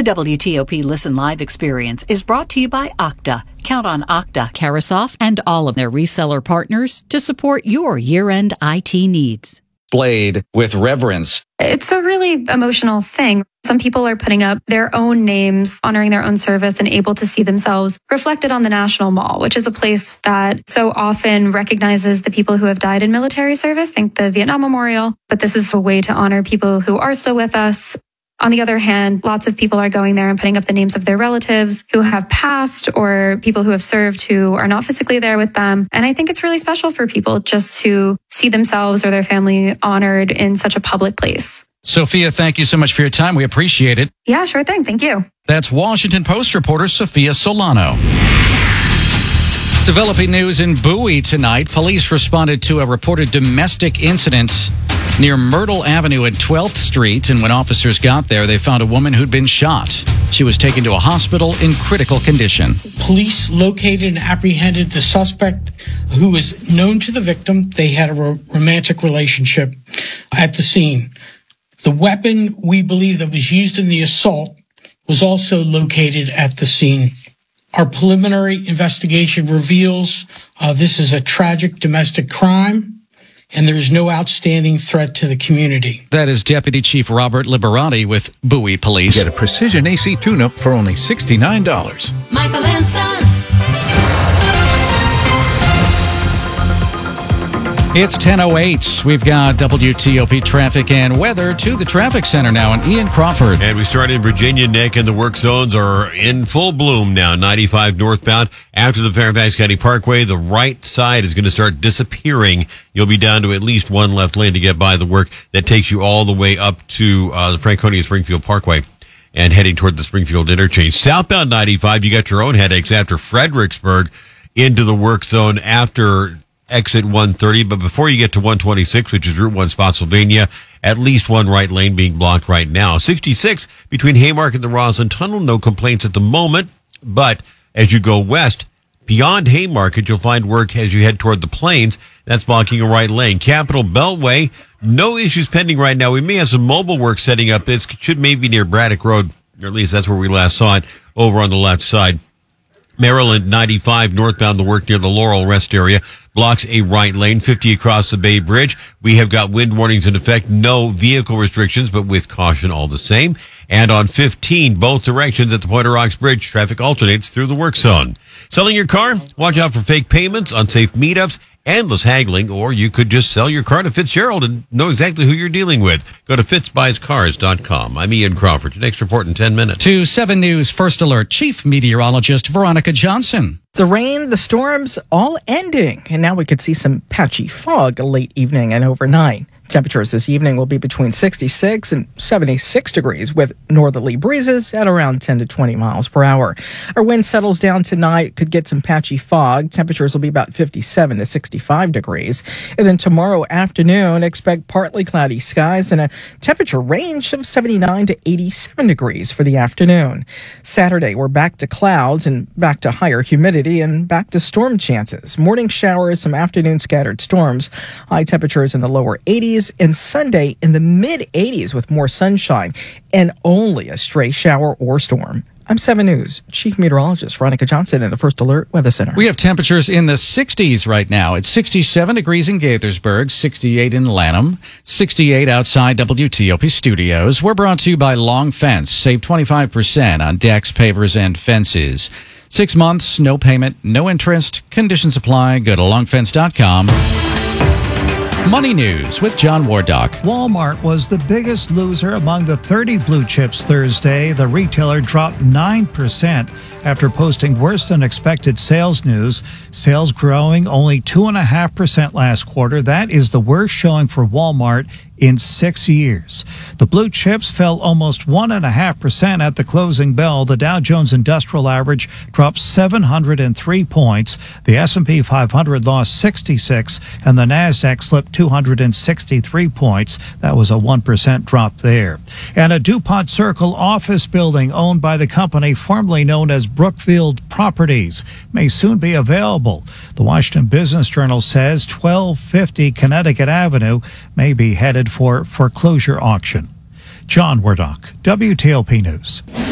The WTOP Listen Live experience is brought to you by Okta. Count on Okta, Carasoft, and all of their reseller partners to support your year-end IT needs. Blade with reverence. It's a really emotional thing. Some people are putting up their own names, honoring their own service, and able to see themselves reflected on the National Mall, which is a place that so often recognizes the people who have died in military service. Think the Vietnam Memorial. But this is a way to honor people who are still with us. On the other hand, lots of people are going there and putting up the names of their relatives who have passed or people who have served who are not physically there with them. And I think it's really special for people just to see themselves or their family honored in such a public place. Sophia, thank you so much for your time. We appreciate it. Yeah, sure thing. Thank you. That's Washington Post reporter Sophia Solano. Developing news in Bowie tonight. Police responded to a reported domestic incident near Myrtle Avenue at 12th Street, and when officers got there, they found a woman who'd been shot. She was taken to a hospital in critical condition. Police located and apprehended the suspect who was known to the victim. They had a romantic relationship at the scene. The weapon we believe that was used in the assault was also located at the scene. Our preliminary investigation reveals this is a tragic domestic crime, and there is no outstanding threat to the community. That is Deputy Chief Robert Liberati with Bowie Police. Get a precision AC tune-up for only $69. Michael and Son. It's 10:08. We've got WTOP traffic and weather to the traffic center now, and Ian Crawford. And we start in Virginia, Nick, and the work zones are in full bloom now. 95 northbound. After the Fairfax County Parkway, the right side is going to start disappearing. You'll be down to at least one left lane to get by the work that takes you all the way up to the Franconia Springfield Parkway and heading toward the Springfield interchange. Southbound 95, you got your own headaches after Fredericksburg into the work zone after exit 130, but before you get to 126, which is Route 1 Spotsylvania, at least one right lane being blocked right now. 66 between Haymarket and the Roslyn Tunnel, no complaints at the moment, but as you go west, beyond Haymarket, you'll find work as you head toward the Plains. That's blocking a right lane. Capitol Beltway, no issues pending right now. We may have some mobile work setting up. It should maybe near Braddock Road, or at least that's where we last saw it, over on the left side. Maryland 95 northbound, the work near the Laurel Rest area blocks a right lane. 50 across the Bay Bridge. We have got wind warnings in effect. No vehicle restrictions, but with caution all the same. And on 15, both directions at the Pointer Rocks Bridge, traffic alternates through the work zone. Selling your car? Watch out for fake payments, unsafe meetups, endless haggling, or you could just sell your car to Fitzgerald and know exactly who you're dealing with. Go to fitzbuyscars.com. I'm Ian Crawford. Your next report in 10 minutes. To 7 News First Alert Chief Meteorologist Veronica Johnson. The rain, the storms, all ending. And now we could see some patchy fog late evening and overnight. Temperatures this evening will be between 66 and 76 degrees with northerly breezes at around 10 to 20 miles per hour. Our wind settles down tonight, could get some patchy fog. Temperatures will be about 57 to 65 degrees. And then tomorrow afternoon, expect partly cloudy skies and a temperature range of 79 to 87 degrees for the afternoon. Saturday, we're back to clouds and back to higher humidity and back to storm chances. Morning showers, some afternoon scattered storms. High temperatures in the lower 80s. And Sunday in the mid-80s with more sunshine and only a stray shower or storm. I'm 7 News Chief Meteorologist Veronica Johnson in the First Alert Weather Center. We have temperatures in the 60s right now. It's 67 degrees in Gaithersburg, 68 in Lanham, 68 outside WTOP studios. We're brought to you by Long Fence. Save 25% on decks, pavers, and fences. 6 months, no payment, no interest. Conditions apply. Go to longfence.com. Money News with John Wardock. Walmart was the biggest loser among the 30 blue chips Thursday. The retailer dropped 9% after posting worse than expected sales news. Sales growing only 2.5% last quarter. That is the worst showing for Walmart in 6 years. The blue chips fell almost 1.5% at the closing bell. The Dow Jones Industrial Average dropped 703 points. The S&P 500 lost 66, and the Nasdaq slipped 263 points. That was a 1% drop there. And a DuPont Circle office building owned by the company formerly known as Brookfield Properties may soon be available. The Washington Business Journal says 1250 Connecticut Avenue may be headed for foreclosure auction. John Wardock, WTOP News.